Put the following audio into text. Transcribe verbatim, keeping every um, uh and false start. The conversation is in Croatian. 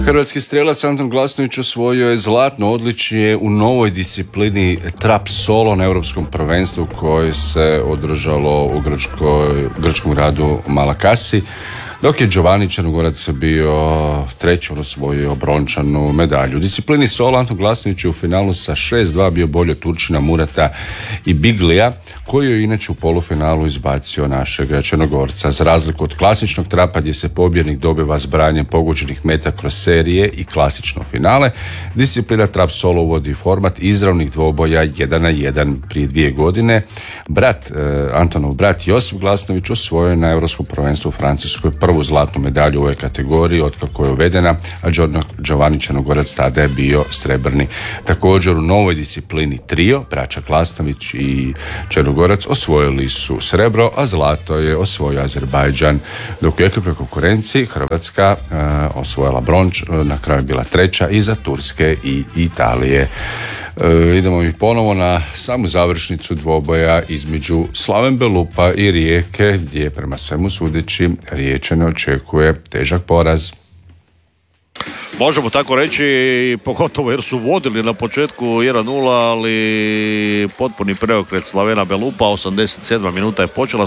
Hrvatski strijelac Anton Glasnović osvojio je zlatno odličje u novoj disciplini trap solo na europskom prvenstvu koje se održalo u Grčkoj, grčkom gradu Malakasi, dok je Giovanni Črnogorac bio treći, on osvojio brončanu medalju. U disciplini solo Anton Glasnović je u finalu sa šest dva bio bolje od Turčina Murata i Biglija, koji je inače u polufinalu izbacio našeg Črnogorca. Za razliku od klasičnog trapa gdje se pobjednik dobiva zbrajanjem pogođenih meta kroz serije i klasično finale, disciplina trap solo uvodi format izravnih dvoboja jedan na jedan. Prije dvije godine brat, eh, Antonov brat Josip Glasnović osvojio na europskom prvenstvu u Francuskoj prvu zlatnu medalju u ovoj kategoriji otkako je uvedena, a Giovanni Črnogorac tada je bio srebrni. Također u novoj disciplini trio, braća Glasnović i Črnogorac osvojili su srebro, a zlato je osvojio Azerbajdžan, dok u ekipnoj konkurenciji Hrvatska uh, osvojila bronč, uh, na kraju je bila treća iza Turske i Italije. Uh, idemo mi ponovo na samu završnicu dvoboja između Slaven Belupa i Rijeke, gdje prema svemu sudeći Riječane očekuje težak poraz. Možemo tako reći, pogotovo jer su vodili na početku jedan nula, ali potpuni preokret Slavena Belupa, osamdeset sedma minuta je počela,